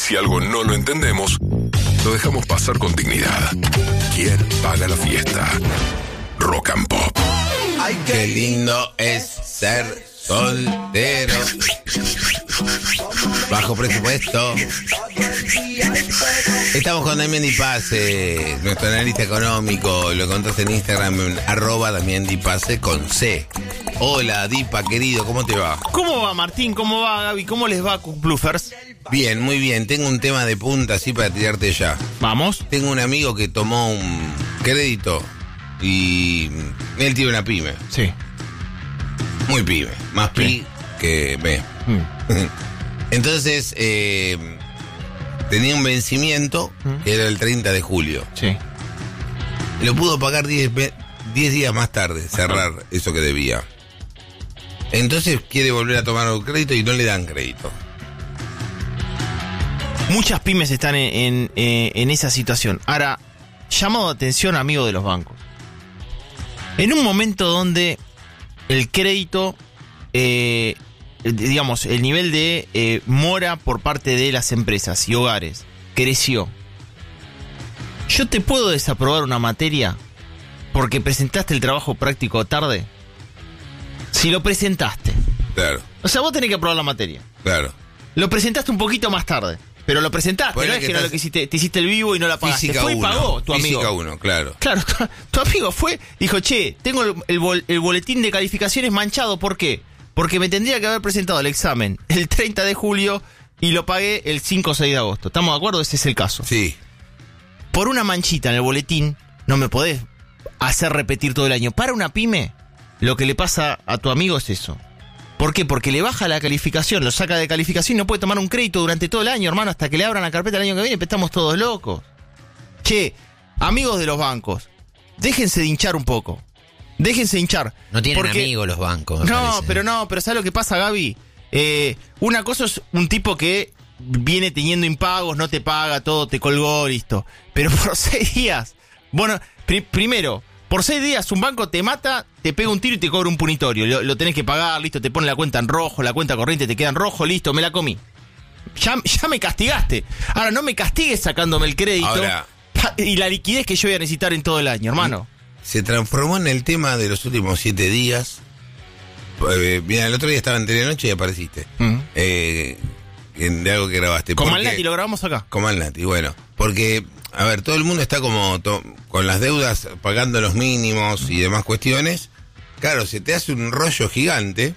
Si algo no lo entendemos, lo dejamos pasar con dignidad. ¿Quién paga la fiesta? Rock and Pop. Ay, qué lindo es ser soltero. Bajo presupuesto. Estamos con Damián Di Pase, nuestro analista económico. Lo encontraste en Instagram, @Damián Di Pase con C. Hola, Dipa, querido, ¿cómo te va? ¿Cómo va, Martín? ¿Cómo va, Gaby? ¿Cómo les va, Bluffers? Bien, muy bien. Tengo un tema de punta así para tirarte ya. Vamos. Tengo un amigo que tomó un crédito y él tiene una pyme. Sí. Muy pyme. Más pi que me. Entonces, tenía un vencimiento que era el 30 de julio. Sí. Lo pudo pagar 10 días más tarde, cerrar eso que debía. Entonces quiere volver a tomar un crédito y no le dan crédito. Muchas pymes están en esa situación. Ahora, llamado de atención, amigo de los bancos. En un momento donde el crédito, digamos, el nivel de mora por parte de las empresas y hogares creció. ¿Yo te puedo desaprobar una materia porque presentaste el trabajo práctico tarde? Si lo presentaste. Claro. O sea, vos tenés que aprobar la materia. Claro. Lo presentaste un poquito más tarde. Pero lo presentaste, Bueno, no es que no lo que hiciste, te hiciste el vivo y no la pagaste. Física Fue y 1. pagó tu amigo. Física 1, claro. Claro, tu amigo fue, dijo, che, tengo el boletín de calificaciones manchado. ¿Por qué? Porque me tendría que haber presentado el examen el 30 de julio y lo pagué el 5 o 6 de agosto. ¿Estamos de acuerdo? Ese es el caso. Sí. Por una manchita en el boletín, no me podés hacer repetir todo el año. Para una pyme, lo que le pasa a tu amigo es eso. ¿Por qué? Porque le baja la calificación, lo saca de calificación y no puede tomar un crédito durante todo el año, hermano, hasta que le abran la carpeta el año que viene, estamos todos locos. Che, amigos de los bancos, déjense de hinchar un poco. Déjense de hinchar. No tienen amigos los bancos. No, pero ¿sabes lo que pasa, Gaby? Una cosa es un tipo que viene teniendo impagos, no te paga, todo te colgó, listo. Pero por 6 días, bueno, primero, por 6 días un banco te mata, te pega un tiro y te cobra un punitorio. Lo tenés que pagar, listo, te pone la cuenta en rojo, la cuenta corriente te queda en rojo, listo, me la comí. Ya me castigaste. Ahora no me castigues sacándome el crédito. Ahora, y la liquidez que yo voy a necesitar en todo el año, hermano. Se transformó en el tema de los últimos 7 días. Mira, el otro día estaba en Telenoche y apareciste. De algo que grabaste. Con Malnati lo grabamos acá. Con Malnati, bueno. Porque, a ver, todo el mundo está como con las deudas, pagando los mínimos y demás cuestiones. Claro, se te hace un rollo gigante.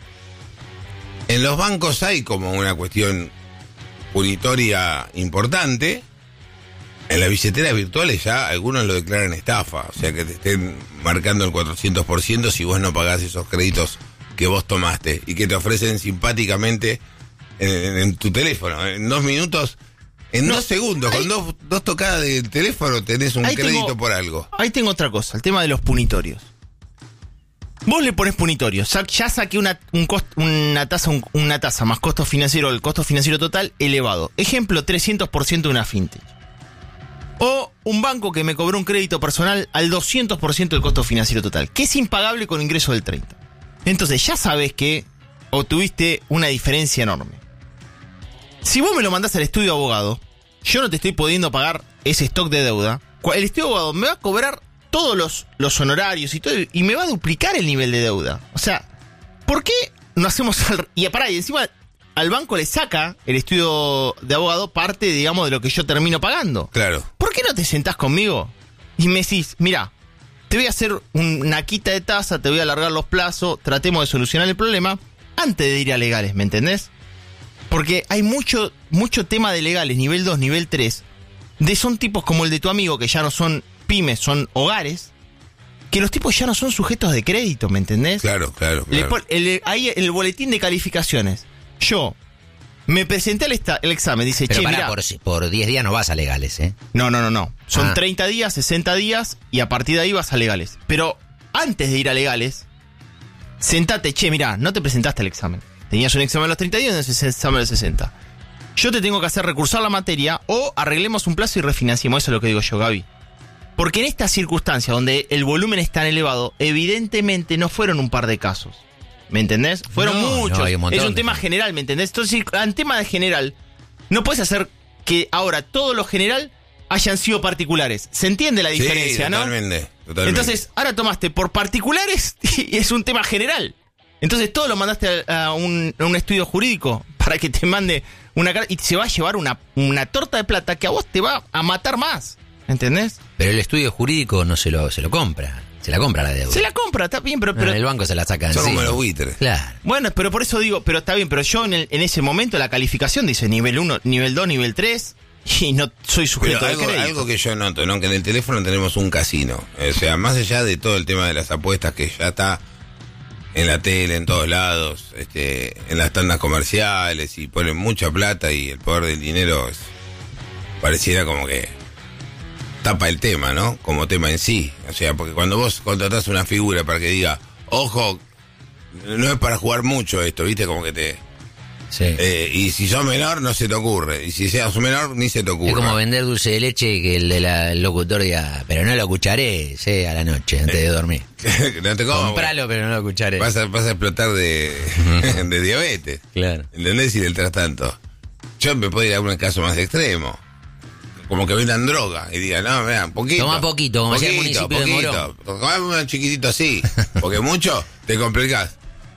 En los bancos hay como una cuestión punitoria importante. En las billeteras virtuales ya algunos lo declaran estafa. O sea, que te estén marcando el 400% si vos no pagás esos créditos que vos tomaste y que te ofrecen simpáticamente en tu teléfono. En 2 minutos, en 2 segundos, con dos tocadas de teléfono tenés un crédito por algo. Ahí tengo otra cosa, el tema de los punitorios. Vos le pones punitorios, ya saqué una tasa más costo financiero, el costo financiero total elevado. Ejemplo, 300% de una fintech. O un banco que me cobró un crédito personal al 200% del costo financiero total, que es impagable con ingreso del 30%. Entonces ya sabes que obtuviste una diferencia enorme. Si vos me lo mandás al estudio de abogado, yo no te estoy pudiendo pagar ese stock de deuda. El estudio de abogado me va a cobrar todos los honorarios y todo, y me va a duplicar el nivel de deuda. O sea, ¿por qué no hacemos y encima al banco le saca el estudio de abogado parte, digamos, de lo que yo termino pagando? Claro. ¿Por qué no te sentás conmigo y me decís, mira, te voy a hacer una quita de tasa, te voy a alargar los plazos, tratemos de solucionar el problema antes de ir a legales, ¿me entendés? Porque hay mucho tema de legales, nivel 2, nivel 3, son tipos como el de tu amigo, que ya no son pymes, son hogares, que los tipos ya no son sujetos de crédito, ¿me entendés? Claro. Ahí el boletín de calificaciones, yo me presenté el examen, dice, pero che, mirá, por 10 días no vas a legales, ¿eh? No. Son 30 días, 60 días y a partir de ahí vas a legales. Pero antes de ir a legales, sentate, che, mirá, no te presentaste el examen. Tenías un examen a los 30 días y un examen a los 60. Yo te tengo que hacer recursar la materia o arreglemos un plazo y refinanciemos. Eso es lo que digo yo, Gaby. Porque en estas circunstancias donde el volumen es tan elevado, evidentemente no fueron un par de casos. ¿Me entendés? Fueron muchos. Hay un montón es un tema general, ¿me entendés? Entonces, en tema de general, no puedes hacer que ahora todo lo general hayan sido particulares. ¿Se entiende la diferencia, sí, no? Totalmente. Entonces, ahora tomaste por particulares y es un tema general. Entonces todo lo mandaste a un estudio jurídico para que te mande una carta y se va a llevar una torta de plata que a vos te va a matar más. ¿Entendés? Pero el estudio jurídico no se lo compra. Se la compra la deuda. Se la compra, está bien, pero el banco se la saca. Son como los buitres. Claro. Bueno, pero por eso digo, pero está bien, pero yo en ese momento la calificación dice nivel 1, nivel 2, nivel 3 y no soy sujeto de crédito. Algo que yo noto, ¿no? Que en el teléfono tenemos un casino. O sea, más allá de todo el tema de las apuestas que ya está en la tele, en todos lados, en las tandas comerciales y ponen mucha plata y el poder del dinero pareciera como que tapa el tema, ¿no? Como tema en sí. O sea, porque cuando vos contratás una figura para que diga, ojo, no es para jugar mucho esto, ¿viste? Como que te... Sí. Y si sos menor, no se te ocurre. Y si seas menor, ni se te ocurre. Es como vender dulce de leche que el locutor diga, pero no lo escucharé, a la noche, antes de dormir. No te como, compralo, pero no lo escucharé. Vas a explotar de diabetes. Claro. ¿Entendés? Y del tanto. Yo me puedo ir a un caso más extremo. Como que vendan droga y digan, no, vean, poquito. Toma poquito, como hacía el municipio de Morón. Tomá un chiquitito así, porque mucho te complicás.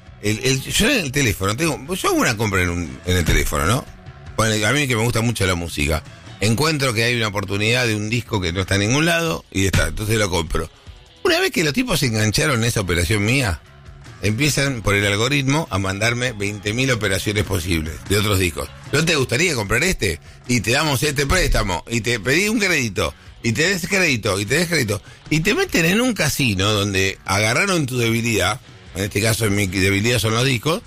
Yo en el teléfono, yo hago una compra en el teléfono, ¿no? Bueno, a mí que me gusta mucho la música. Encuentro que hay una oportunidad de un disco que no está en ningún lado y entonces lo compro. Una vez que los tipos se engancharon en esa operación mía, empiezan por el algoritmo a mandarme 20.000 operaciones posibles de otros discos. ¿No te gustaría comprar este? Y te damos este préstamo, y te pedí un crédito, y te des crédito, y te des crédito. Y te meten en un casino donde agarraron tu debilidad, en este caso mi debilidad son los discos,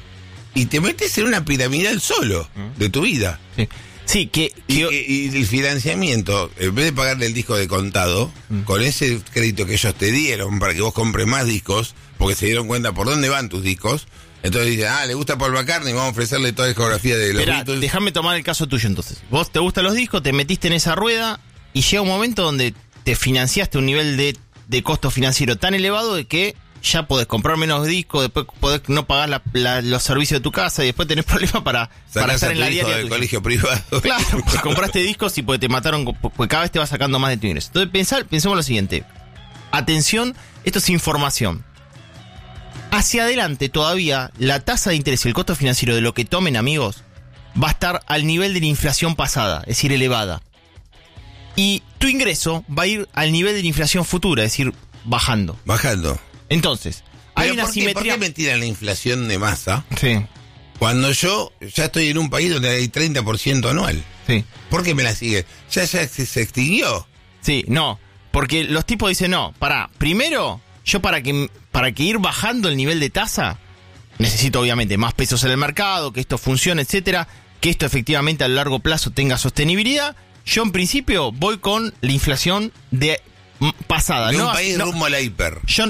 y te metes en una piramidal solo de tu vida. Sí, y el financiamiento, en vez de pagarle el disco de contado, con ese crédito que ellos te dieron para que vos compres más discos, porque se dieron cuenta por dónde van tus discos, entonces dicen, le gusta Paul McCartney, vamos a ofrecerle toda la discografía de los Beatles. Déjame tomar el caso tuyo entonces. Vos te gustan los discos, te metiste en esa rueda y llega un momento donde te financiaste un nivel de costo financiero tan elevado de que ya podés comprar menos discos, después podés no pagar los servicios de tu casa y después tenés problemas para estar en la diaria del colegio privado. Claro, porque compraste discos y porque te mataron, porque cada vez te vas sacando más de tu ingreso. Entonces pensemos lo siguiente. Atención, esto es información. Hacia adelante todavía la tasa de interés y el costo financiero de lo que tomen, amigos, va a estar al nivel de la inflación pasada, es decir, elevada. Y tu ingreso va a ir al nivel de la inflación futura, es decir, bajando. Entonces, hay una simetría. ¿Por qué me tiran la inflación de masa? Sí. Cuando yo ya estoy en un país donde hay 30% anual. Sí. ¿Por qué me la sigue? ¿Ya se extinguió? Sí, no. Porque los tipos dicen, no, primero, yo para que ir bajando el nivel de tasa, necesito obviamente más pesos en el mercado, que esto funcione, etcétera, que esto efectivamente a largo plazo tenga sostenibilidad. Yo en principio voy con la inflación pasada. De un país rumbo a la hiper. Yo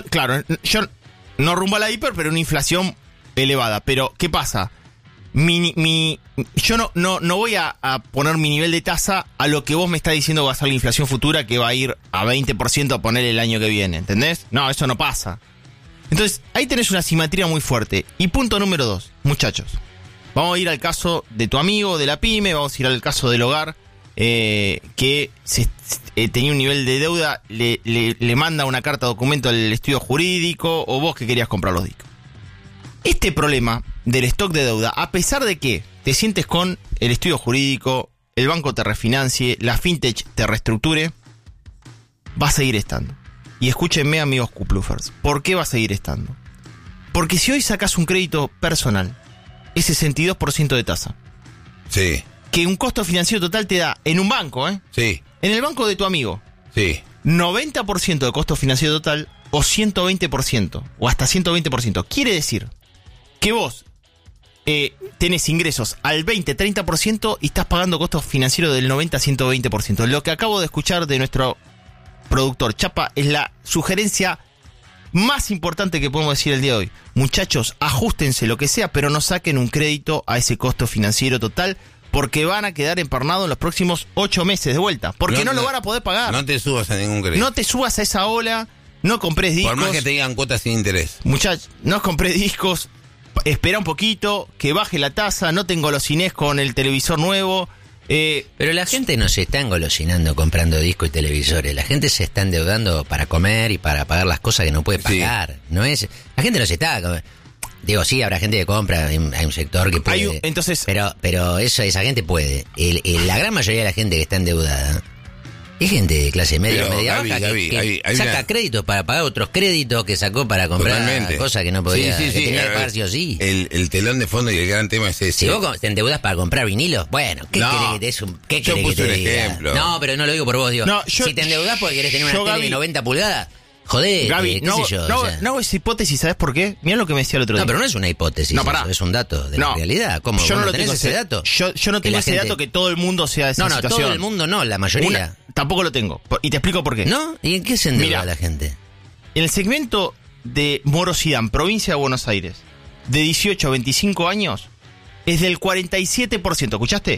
no rumbo a la hiper, pero una inflación elevada. Pero, ¿qué pasa? Yo no voy a poner mi nivel de tasa a lo que vos me estás diciendo que va a ser la inflación futura, que va a ir a 20% a poner el año que viene, ¿entendés? No, eso no pasa. Entonces, ahí tenés una simetría muy fuerte. Y punto número 2, muchachos. Vamos a ir al caso de tu amigo, de la pyme, vamos a ir al caso del hogar, que tenía un nivel de deuda, le manda una carta documento al estudio jurídico, o vos que querías comprar los discos. Este problema del stock de deuda, a pesar de que te sientes con el estudio jurídico, el banco te refinancie, la fintech te reestructure, va a seguir estando. Y escúchenme, amigos Q-Plufers, ¿por qué va a seguir estando? Porque si hoy sacas un crédito personal, es 62% de tasa. Sí. Que un costo financiero total te da en un banco, Sí. En el banco de tu amigo. Sí. 90% de costo financiero total o 120%, o hasta 120%. Quiere decir que vos tenés ingresos al 20-30% y estás pagando costos financieros del 90-120%. Lo que acabo de escuchar de nuestro productor Chapa es la sugerencia más importante que podemos decir el día de hoy. Muchachos, ajustense lo que sea, pero no saquen un crédito a ese costo financiero total, porque van a quedar empernados en los próximos 8 meses de vuelta. Porque no lo van a poder pagar. No te subas a ningún crédito. No te subas a esa ola, no compres discos. Por más que te digan cuotas sin interés. Muchachos, no compré discos, espera un poquito, que baje la tasa, no te engolosinés con el televisor nuevo, Pero la gente no se está engolosinando comprando discos y televisores. La gente se está endeudando para comer y para pagar las cosas que no puede pagar. No es, la gente no se está... Digo, sí, habrá gente que compra, hay un sector que puede. Entonces, pero esa gente puede. La gran mayoría de la gente que está endeudada es gente de clase media, media baja, que saca créditos para pagar otros créditos que sacó para comprar cosas que no podía, que tenía que pagar sí o sí. El telón de fondo y el gran tema es ese. Si vos te endeudas para comprar vinilos, bueno, ¿qué querés que te des ¿qué yo querés puse que te un diga? ejemplo. No, pero no lo digo por vos, digo. No, si te endeudás porque querés tener una tele Gaby, de 90 pulgadas, joder, Gaby, qué sé yo. No hago esa hipótesis, ¿sabes por qué? Mirá lo que me decía el otro día. No, pero no es una hipótesis, No, pará. eso es un dato de la realidad. ¿Cómo? Yo no lo tenés tengo ese dato. Yo no tengo ese dato que todo el mundo sea de esa situación. No, todo el mundo no, la mayoría. Tampoco lo tengo. Y te explico por qué. ¿No? ¿Y en qué se endeuda Mirá, la gente? En el segmento de morosidad, provincia de Buenos Aires, de 18 a 25 años, es del 47%. ¿Escuchaste?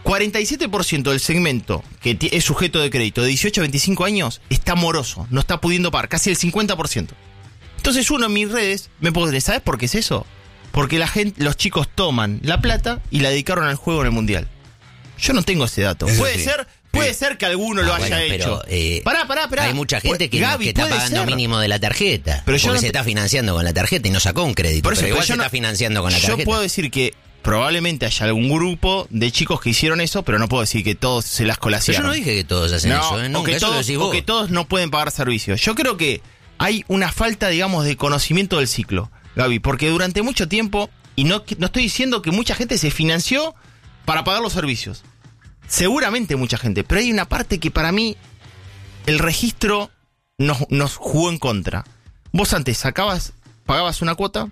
47% del segmento que es sujeto de crédito de 18 a 25 años está moroso, no está pudiendo pagar, casi el 50%. Entonces uno en mis redes me pone, ¿sabes por qué es eso? Porque los chicos toman la plata y la dedicaron al juego en el Mundial. Yo no tengo ese dato. Eso Puede ser que alguno lo haya hecho. Pará. Hay mucha gente que está pagando mínimo de la tarjeta. Pero porque se está financiando con la tarjeta y no sacó un crédito. Por eso, pero igual yo se está financiando con la tarjeta. Yo puedo decir que probablemente haya algún grupo de chicos que hicieron eso, pero no puedo decir que todos se las colasearon. Yo no dije que todos hacen eso, nunca. O que todos no pueden pagar servicios. Yo creo que hay una falta, digamos, de conocimiento del ciclo, Gaby, porque durante mucho tiempo, y no estoy diciendo que mucha gente se financió para pagar los servicios. Seguramente mucha gente, pero hay una parte que para mí el registro nos jugó en contra. Vos antes pagabas una cuota,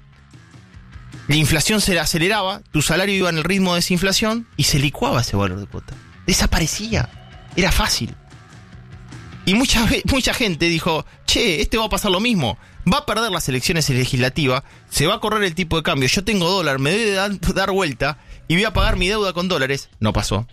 la inflación se aceleraba, tu salario iba en el ritmo de esa inflación y se licuaba ese valor de cuota. Desaparecía, era fácil. Y mucha gente dijo, che, va a pasar lo mismo. Va a perder las elecciones legislativas, se va a correr el tipo de cambio, yo tengo dólar, me doy de dar vuelta y voy a pagar mi deuda con dólares. No pasó.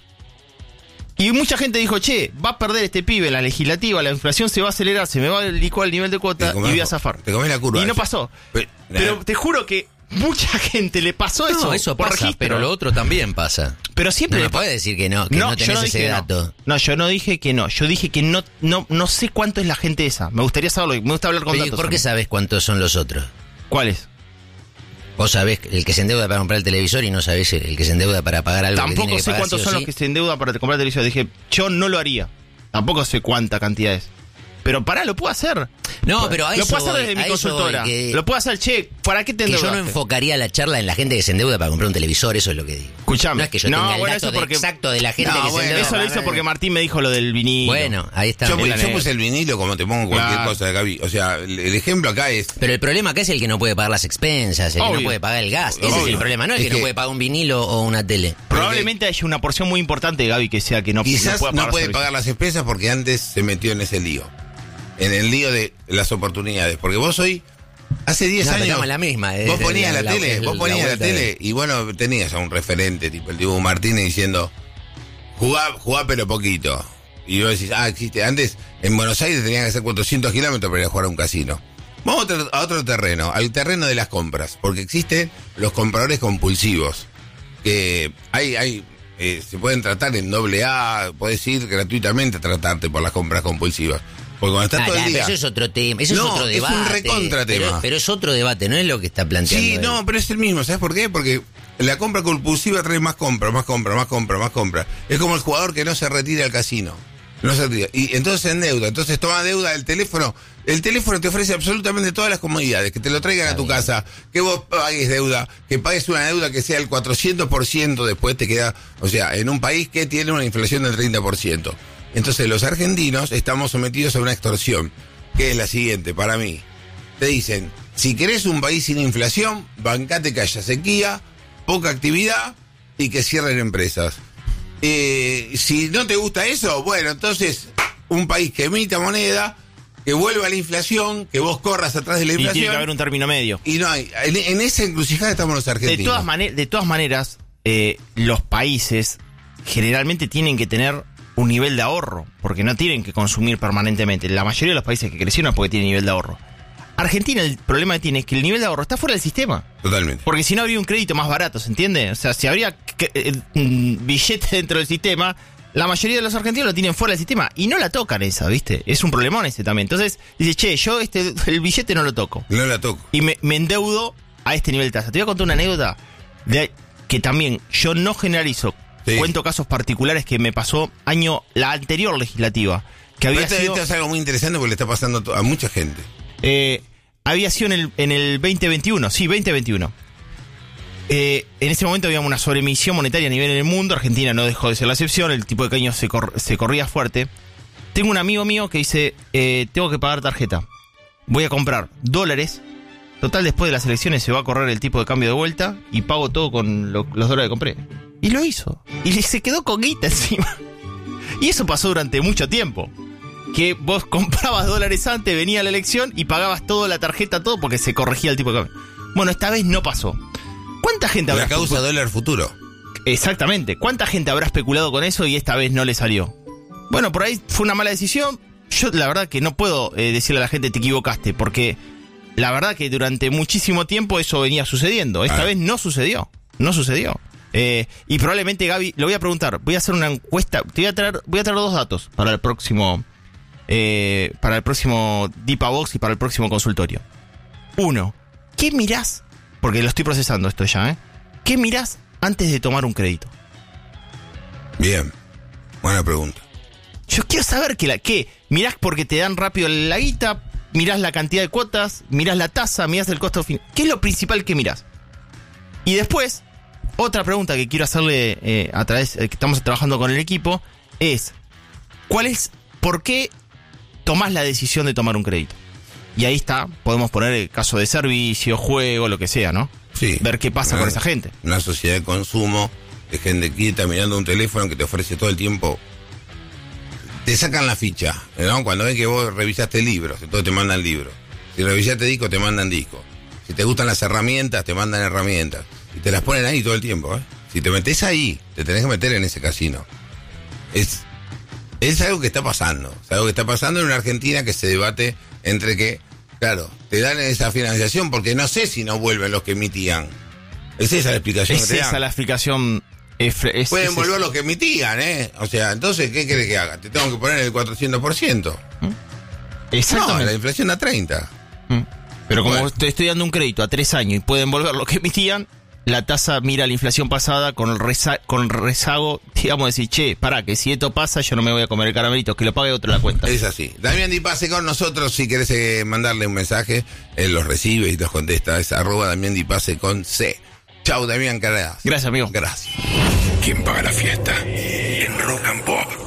Y mucha gente dijo, che, va a perder este pibe en la legislativa, la inflación se va a acelerar, se me va a licuar el nivel de cuota y voy a zafar. Te comés la curva. Y no pasó. Pero te juro que mucha gente le pasó eso. No, eso por pasa, registro. Pero lo otro también pasa. Pero siempre no me puedes decir que no tenés ese dato. No, yo no dije que no. Yo dije que no sé cuánto es la gente esa. Me gustaría saberlo, me gusta hablar con datos. ¿Por qué sabés cuántos son los otros? ¿Cuáles? Vos sabés el que se endeuda para comprar el televisor y no sabés el que se endeuda para pagar algo. Tampoco que tiene que sé pagar cuántos sí son o los sí. que se endeudan para comprar el televisor. Dije, yo no lo haría. Tampoco sé cuánta cantidad es. Pero lo puedo hacer. No, pero a lo eso puedo hacer desde mi consultora. Lo puedo hacer, che, ¿para qué te Que endeudaste? yo no enfocaría la charla en la gente que se endeuda para comprar un televisor, eso es lo que digo. Escuchame. No es que yo tenga el dato exacto de la gente que se endeuda. Eso lo hizo porque Martín me dijo lo del vinilo. Bueno, ahí está. Yo puse el vinilo como te pongo cualquier cosa, Gaby. O sea, el ejemplo acá es... Pero el problema acá es el que no puede pagar las expensas, el que no puede pagar el gas. Ese es el problema, no el que no puede pagar un vinilo o una tele. Probablemente haya una porción muy importante de Gaby que sea que no Quizás no puede pagar las expensas porque antes se metió en ese lío. En el lío de las oportunidades. Porque vos hoy, hace 10 años, la misma, vos ponías la tele y bueno, tenías a un referente, tipo el Dibu Martínez diciendo, jugá pero poquito. Y vos decís, existe. Antes, en Buenos Aires tenían que hacer 400 kilómetros para ir a jugar a un casino. Vamos a otro terreno, al terreno de las compras. Porque existen los compradores compulsivos. Que se pueden tratar en AA, podés ir gratuitamente a tratarte por las compras compulsivas. Porque cuando está todo el día... Eso es otro tema, eso es otro debate. Es un recontra tema. Pero es otro debate, no es lo que está planteando. Sí, no, pero es el mismo, ¿sabes por qué? Porque la compra compulsiva trae más compra. Es como el jugador que no se retira al casino. No se retira. Y entonces se endeuda, entonces toma deuda del teléfono. El teléfono te ofrece absolutamente todas las comodidades, que te lo traigan a tu casa, que vos pagues deuda, que pagues una deuda que sea el 400%, después te queda, o sea, en un país que tiene una inflación del 30%. Entonces los argentinos estamos sometidos a una extorsión, que es la siguiente, para mí. Te dicen, si querés un país sin inflación, bancate que haya sequía, poca actividad y que cierren empresas. Si no te gusta eso, bueno, entonces un país que emita moneda, que vuelva a la inflación, que vos corras atrás de la inflación. Y tiene que haber un término medio. Y no hay, en esa encrucijada estamos los argentinos. De todas maneras, los países generalmente tienen que tener un nivel de ahorro, porque no tienen que consumir permanentemente. La mayoría de los países que crecieron es porque tienen nivel de ahorro. Argentina, el problema que tiene es que el nivel de ahorro está fuera del sistema. Totalmente. Porque si no habría un crédito más barato, ¿se entiende? O sea, si habría billete dentro del sistema, la mayoría de los argentinos lo tienen fuera del sistema y no la tocan esa, ¿viste? Es un problemón ese también. Entonces, dice, che, yo el billete no lo toco. No la toco. Y me endeudo a este nivel de tasa. Te voy a contar una anécdota que también yo no generalizo. Sí. Cuento casos particulares que me pasó la anterior legislativa. Que había sido, esto es algo muy interesante porque le está pasando a mucha gente. Había sido en el 2021, sí, 2021. En ese momento había una sobreemisión monetaria a nivel del mundo. Argentina no dejó de ser la excepción. El tipo de cambio se corría fuerte. Tengo un amigo mío que dice, tengo que pagar tarjeta. Voy a comprar dólares. Total, después de las elecciones se va a correr el tipo de cambio de vuelta y pago todo con los dólares que compré. Y lo hizo. Y se quedó con guita encima. Y eso pasó durante mucho tiempo. Que vos comprabas dólares antes, venía la elección y pagabas toda la tarjeta, todo porque se corregía el tipo de cambio. Bueno, esta vez no pasó. ¿Cuánta gente habrá... La causa dólar futuro. Exactamente. ¿Cuánta gente habrá especulado con eso y esta vez no le salió? Bueno, por ahí fue una mala decisión. Yo la verdad que no puedo decirle a la gente te equivocaste, porque la verdad que durante muchísimo tiempo eso venía sucediendo. Esta vez no sucedió. No sucedió. Y probablemente, Gaby, lo voy a preguntar. Voy a hacer una encuesta. Voy a traer 2 datos para el próximo Dipa-Box y para el próximo consultorio. 1. ¿Qué mirás? Porque lo estoy procesando esto ya, ¿Qué mirás antes de tomar un crédito? Bien. Buena pregunta. Yo quiero saber ¿qué? ¿Mirás porque te dan rápido la guita? ¿Mirás la cantidad de cuotas? ¿Mirás la tasa? ¿Mirás el costo final? ¿Qué es lo principal que mirás? Y después, otra pregunta que quiero hacerle a través que estamos trabajando con el equipo es, ¿por qué tomás la decisión de tomar un crédito? Y ahí podemos poner el caso de servicio, juego, lo que sea, ¿no? Sí. Ver qué pasa con esa gente. Una sociedad de consumo, de gente que está mirando un teléfono que te ofrece todo el tiempo. Te sacan la ficha, ¿no? Cuando ven que vos revisaste libros, entonces te mandan libros. Si revisaste discos, te mandan discos. Si te gustan las herramientas, te mandan herramientas. Y te las ponen ahí todo el tiempo, Si te metés ahí, te tenés que meter en ese casino. Es algo que está pasando. Es algo que está pasando en una Argentina que se debate entre que, claro, te dan esa financiación porque no sé si no vuelven los que emitían. Es esa la explicación que te dan. Es esa la explicación. Pueden volver los que emitían, O sea, entonces, ¿qué querés que haga? Te tengo que poner el 400%. Exactamente. No, la inflación a 30%. Pero como te estoy dando un crédito a 3 años y pueden volver lo que emitían, la tasa mira la inflación pasada con el rezago, digamos, decir, che, pará, que si esto pasa yo no me voy a comer el caramelito, que lo pague otro la cuenta. Es así. Damián Di Pase con nosotros, si querés mandarle un mensaje, él los recibe y los contesta, es @Damián Di Pase con C. Chau, Damián, gracias. Gracias, amigo. Gracias. ¿Quién paga la fiesta? En Rock and Pop.